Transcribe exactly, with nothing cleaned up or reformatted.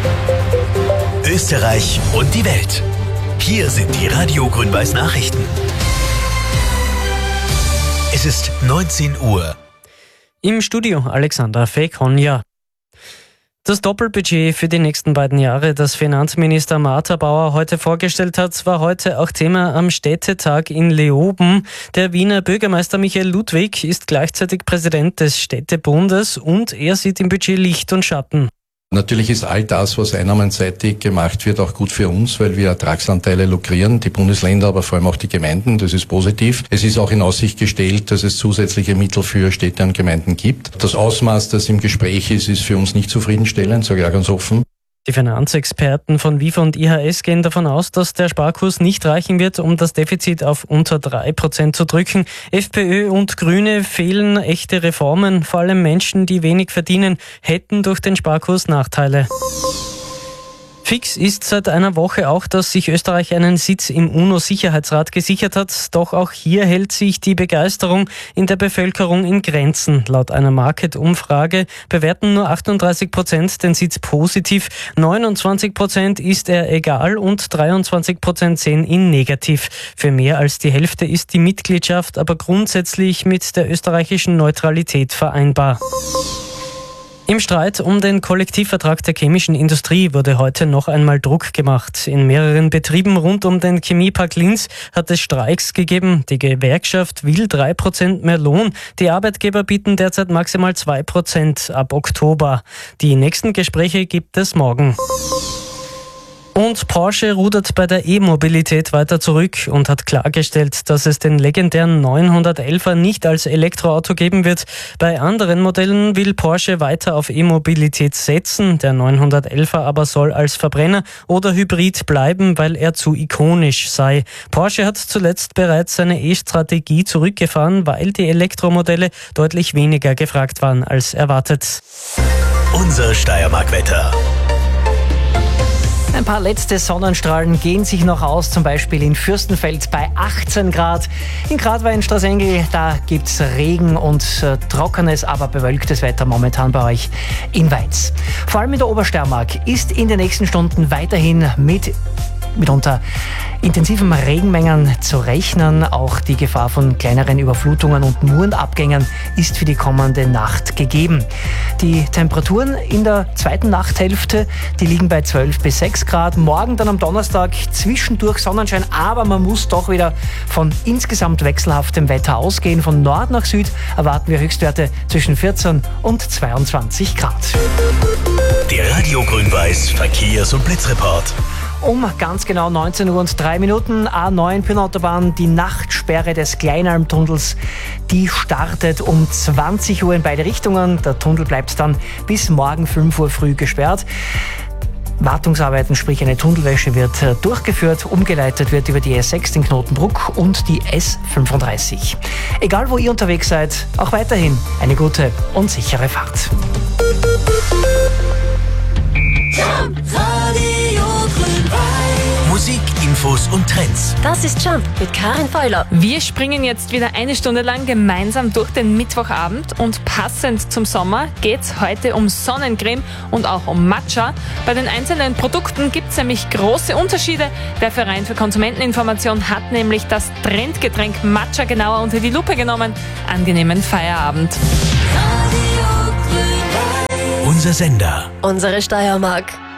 Österreich und die Welt. Hier sind die Radio Grün-Weiß Nachrichten. Es ist neunzehn Uhr. Im Studio Alexander Fekonja. Das Doppelbudget für die nächsten beiden Jahre, das Finanzminister Martha Bauer heute vorgestellt hat, war heute auch Thema am Städtetag in Leoben. Der Wiener Bürgermeister Michael Ludwig ist gleichzeitig Präsident des Städtebundes und er sieht im Budget Licht und Schatten. Natürlich ist all das, was einnahmenseitig gemacht wird, auch gut für uns, weil wir Ertragsanteile lukrieren, die Bundesländer, aber vor allem auch die Gemeinden. Das ist positiv. Es ist auch in Aussicht gestellt, dass es zusätzliche Mittel für Städte und Gemeinden gibt. Das Ausmaß, das im Gespräch ist, ist für uns nicht zufriedenstellend, sage ich auch ganz offen. Die Finanzexperten von W I F A und I H S gehen davon aus, dass der Sparkurs nicht reichen wird, um das Defizit auf unter drei Prozent zu drücken. FPÖ und Grüne fehlen echte Reformen. Vor allem Menschen, die wenig verdienen, hätten durch den Sparkurs Nachteile. Fix ist seit einer Woche auch, dass sich Österreich einen Sitz im UNO-Sicherheitsrat gesichert hat. Doch auch hier hält sich die Begeisterung in der Bevölkerung in Grenzen. Laut einer Market-Umfrage bewerten nur achtunddreißig Prozent den Sitz positiv, neunundzwanzig Prozent ist er egal und dreiundzwanzig Prozent sehen ihn negativ. Für mehr als die Hälfte ist die Mitgliedschaft aber grundsätzlich mit der österreichischen Neutralität vereinbar. Im Streit um den Kollektivvertrag der chemischen Industrie wurde heute noch einmal Druck gemacht. In mehreren Betrieben rund um den Chemiepark Linz hat es Streiks gegeben. Die Gewerkschaft will drei Prozent mehr Lohn. Die Arbeitgeber bieten derzeit maximal zwei Prozent ab Oktober. Die nächsten Gespräche gibt es morgen. Und Porsche rudert bei der E-Mobilität weiter zurück und hat klargestellt, dass es den legendären neunhundertelfer nicht als Elektroauto geben wird. Bei anderen Modellen will Porsche weiter auf E-Mobilität setzen. Der neunhundertelfer aber soll als Verbrenner oder Hybrid bleiben, weil er zu ikonisch sei. Porsche hat zuletzt bereits seine E-Strategie zurückgefahren, weil die Elektromodelle deutlich weniger gefragt waren als erwartet. Unser Steiermark-Wetter. Ein paar letzte Sonnenstrahlen gehen sich noch aus, zum Beispiel in Fürstenfeld bei achtzehn Grad. In Gradwein-Straßengel, da gibt's Regen und äh, trockenes, aber bewölktes Wetter momentan bei euch in Weiz. Vor allem in der Obersteiermark ist in den nächsten Stunden weiterhin mit mitunter intensiven Regenmengen zu rechnen. Auch die Gefahr von kleineren Überflutungen und Murenabgängen ist für die kommende Nacht gegeben. Die Temperaturen in der zweiten Nachthälfte, die liegen bei zwölf bis sechs Grad. Morgen dann am Donnerstag zwischendurch Sonnenschein, aber man muss doch wieder von insgesamt wechselhaftem Wetter ausgehen. Von Nord nach Süd erwarten wir Höchstwerte zwischen vierzehn und zweiundzwanzig Grad. Der Radio Grün-Weiß Verkehrs- und Blitzreport. Um ganz genau neunzehn Uhr und drei Minuten, A neun Pyrnenautobahn, die Nachtsperre des Kleinalmtunnels, die startet um zwanzig Uhr in beide Richtungen. Der Tunnel bleibt dann bis morgen fünf Uhr früh gesperrt. Wartungsarbeiten, sprich eine Tunnelwäsche, wird durchgeführt. Umgeleitet wird über die S sechs, den Knotenbruck und die S fünfunddreißig. Egal wo ihr unterwegs seid, auch weiterhin eine gute und sichere Fahrt. Musik, Infos und Trends. Das ist Jump mit Karin Feuler. Wir springen jetzt wieder eine Stunde lang gemeinsam durch den Mittwochabend und passend zum Sommer geht's heute um Sonnencreme und auch um Matcha. Bei den einzelnen Produkten gibt's nämlich große Unterschiede. Der Verein für Konsumenteninformation hat nämlich das Trendgetränk Matcha genauer unter die Lupe genommen. Angenehmen Feierabend. Unser Sender. Unsere Steiermark.